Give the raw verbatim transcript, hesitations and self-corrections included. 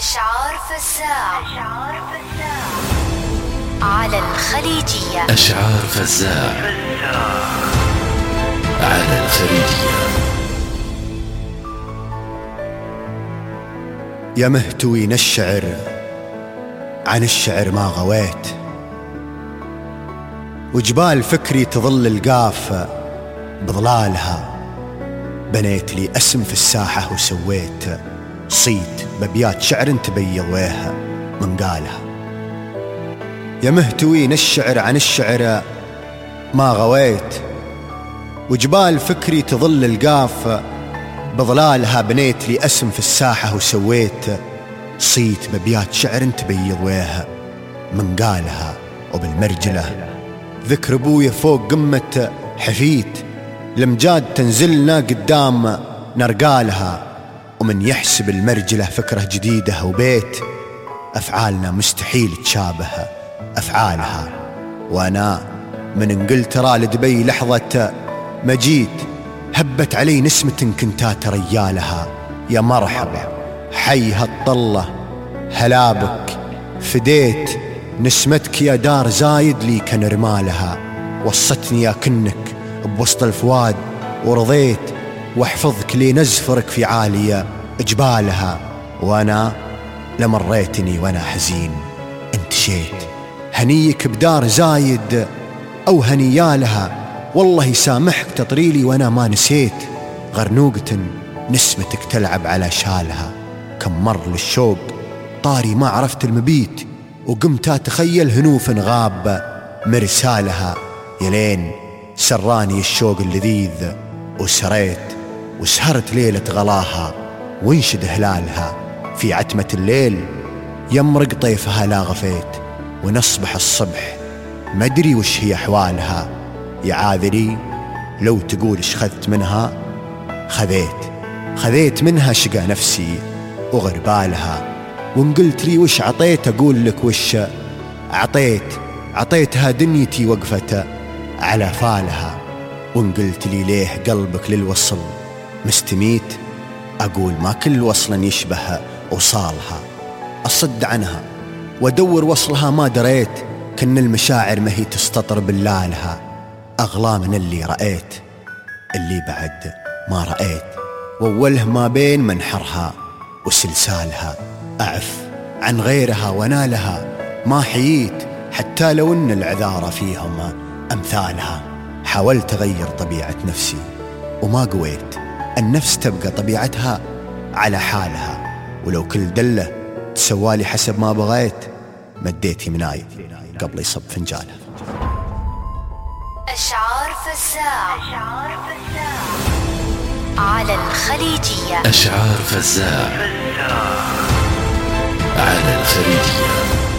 أشعار فزاع على الخليجية. أشعار فزاع على الخليجية. يا مهتوين الشعر عن الشعر ما غويت، وجبال فكري تظل القافة بظلالها. بنيت لي اسم في الساحة وسويت صيت بأبيات شعر تبيض ويها من قالها. يا مهتوين الشعر عن الشعر ما غويت، وجبال فكري تظل القافة بظلالها. بنيت لي اسم في الساحة وسويت صيت بأبيات شعر تبيض ويها من قالها. وبالمرجلة ذكر ابويا فوق قمة حفيت، لمجاد تنزلنا قدام نرقالها. ومن يحسب المرجلة فكرة جديدة وبيت، أفعالنا مستحيل تشابه أفعالها. وأنا من انقلترا لدبي لحظة مجيت، هبت علي نسمة كنتات ريالها. يا مرحبا حي هالطلة هلابك، فديت نسمتك يا دار زايد لي كنرمالها. وصتني يا كنك بوسط الفواد ورضيت، واحفظك لي نزفرك في عالية جبالها. وانا لمريتني وانا حزين انتشيت، هنيك بدار زايد او هنيالها. والله يسامحك تطريلي وانا ما نسيت، غرنوقة نسمتك تلعب على شالها. كم مر للشوق طاري ما عرفت المبيت، وقمت اتخيل هنوف غاب مرسالها. يلين سراني الشوق اللذيذ وسريت، وسهرت ليلة غلاها وانشد هلالها. في عتمة الليل يمرق طيفها لا غفيت، ونصبح الصبح ما ادري وش هي احوالها. يا عاذري لو تقول اش خذت منها، خذيت خذيت منها شقى نفسي وغربالها. وان قلت لي وش عطيت اقول لك وش عطيت، عطيتها دنيتي وقفت على فالها. وان قلت لي ليه قلبك للوصل مستميت، اقول ما كل وصل يشبه وصالها. اصد عنها وادور وصلها ما دريت، كن المشاعر ما هي تستطر بلالها. اغلى من اللي رأيت اللي بعد ما رأيت، واوله ما بين منحرها وسلسالها. اعف عن غيرها ونالها ما حييت، حتى لو ان العذارى فيهم امثالها. حاولت اغير طبيعة نفسي وما قويت، النفس تبقى طبيعتها على حالها. ولو كل دلة تسوالي حسب ما بغيت، مديت يمناي قبل يصب فنجالها. أشعار فزاع على الخليجية. أشعار فزاع على الخليجية.